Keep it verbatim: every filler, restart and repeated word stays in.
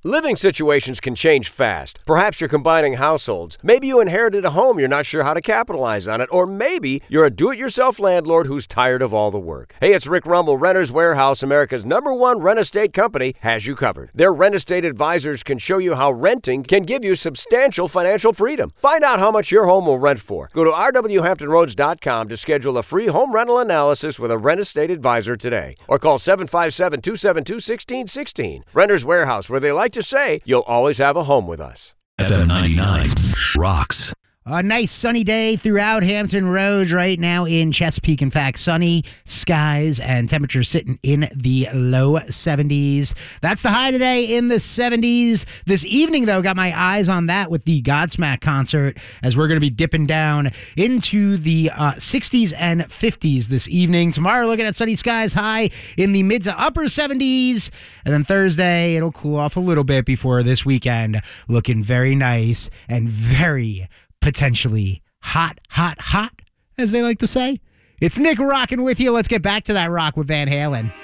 Living situations can change fast. Perhaps you're combining households. Maybe you inherited a home you're not sure how to capitalize on it. Or maybe you're a do-it-yourself landlord who's tired of all the work. Hey, it's Rick Rumble. Renters Warehouse, America's number one rent estate company, has you covered. Their rent estate advisors can show you how renting can give you substantial financial freedom. Find out how much your home will rent for. Go to r w hampton roads dot com to schedule a free home rental analysis with a rent estate advisor today. Or call seven five seven, two seven two, one six one six. Renters Warehouse, where they like to say, you'll always have a home with us. F M ninety-nine rocks. A nice sunny day throughout Hampton Roads right now in Chesapeake. In fact, sunny skies and temperatures sitting in the low seventies. That's the high today, in the seventies. This evening, though, got my eyes on that with the Godsmack concert, as we're going to be dipping down into the uh, sixties and fifties this evening. Tomorrow, looking at sunny skies, high in the mid to upper seventies. And then Thursday, it'll cool off a little bit before this weekend, looking very nice and very potentially hot, hot, hot, as they like to say. It's Nick rocking with you. Let's get back to that rock with Van Halen.